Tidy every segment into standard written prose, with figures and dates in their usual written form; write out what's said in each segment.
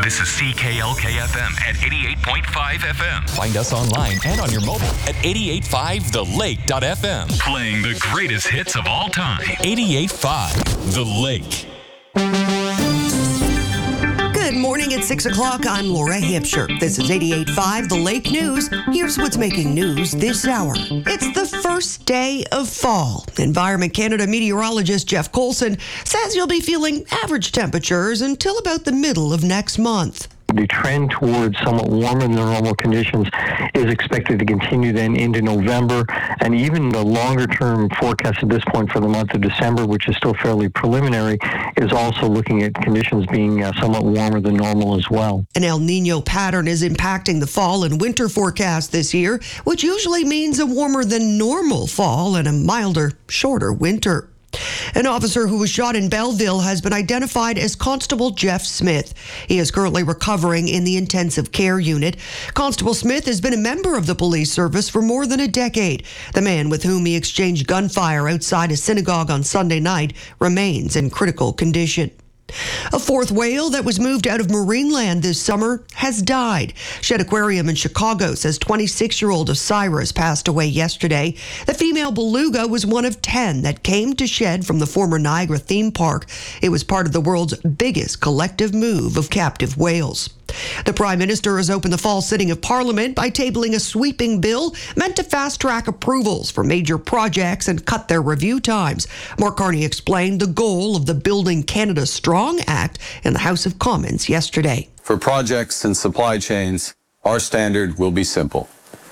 This is CKLK-FM at 88.5 FM. Find us online and on your mobile at 885thelake.fm. Playing the greatest hits of all time. 88.5 The Lake. Good morning at 6 o'clock. I'm Laura Hampshire. This is 88.5 The Lake News. Here's what's making news this hour. It's the first day of fall. Environment Canada meteorologist Jeff Coulson says you'll be feeling average temperatures until about the middle of next month. The trend towards somewhat warmer than normal conditions is expected to continue then into November, and even the longer-term forecast at this point for the month of December, which is still fairly preliminary, is also looking at conditions being somewhat warmer than normal as well. An El Nino pattern is impacting the fall and winter forecast this year, which usually means a warmer than normal fall and a milder, shorter winter. An officer who was shot in Belleville has been identified as Constable Jeff Smith. He is currently recovering in the intensive care unit. Constable Smith has been a member of the police service for more than a decade. The man with whom he exchanged gunfire outside a synagogue on Sunday night remains in critical condition. A fourth whale that was moved out of Marineland this summer has died. Shed Aquarium in Chicago says 26-year-old Osiris passed away yesterday. The female beluga was one of 10 that came to Shed from the former Niagara theme park. It was part of the world's biggest collective move of captive whales. The Prime Minister has opened the fall sitting of Parliament by tabling a sweeping bill meant to fast-track approvals for major projects and cut their review times. Mark Carney explained the goal of the Building Canada Strong Act in the House of Commons yesterday. For projects and supply chains, our standard will be simple.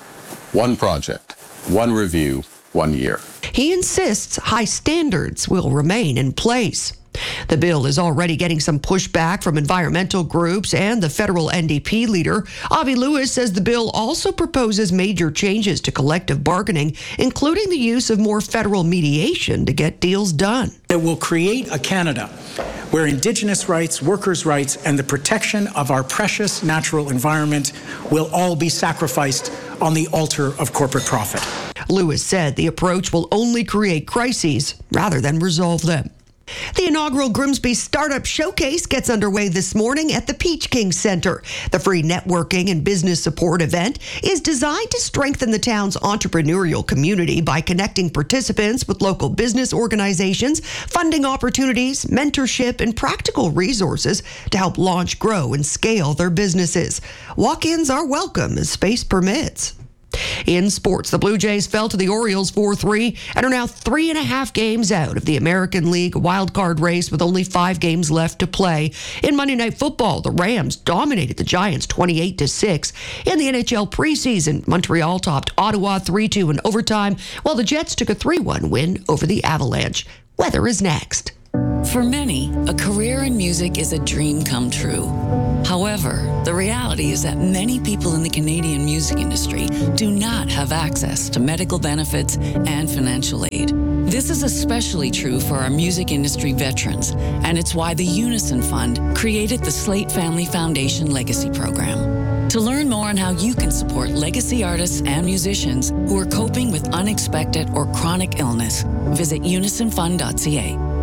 One project, one review, 1 year. He insists high standards will remain in place. The bill is already getting some pushback from environmental groups and the federal NDP leader. Avi Lewis says the bill also proposes major changes to collective bargaining, including the use of more federal mediation to get deals done. It will create a Canada where Indigenous rights, workers' rights, and the protection of our precious natural environment will all be sacrificed on the altar of corporate profit. Lewis said the approach will only create crises rather than resolve them. The inaugural Grimsby Startup Showcase gets underway this morning at the Peach King Center. The free networking and business support event is designed to strengthen the town's entrepreneurial community by connecting participants with local business organizations, funding opportunities, mentorship, and practical resources to help launch, grow, and scale their businesses. Walk-ins are welcome as space permits. In sports, the Blue Jays fell to the Orioles 4-3 and are now 3.5 games out of the American League wildcard race with only 5 games left to play. In Monday Night Football, the Rams dominated the Giants 28-6. In the NHL preseason, Montreal topped Ottawa 3-2 in overtime, while the Jets took a 3-1 win over the Avalanche. Weather is next. For many, a career in music is a dream come true. However, the reality is that many people in the Canadian music industry do not have access to medical benefits and financial aid. This is especially true for our music industry veterans, and it's why the Unison Fund created the Slate Family Foundation Legacy Program. To learn more on how you can support legacy artists and musicians who are coping with unexpected or chronic illness, visit unisonfund.ca.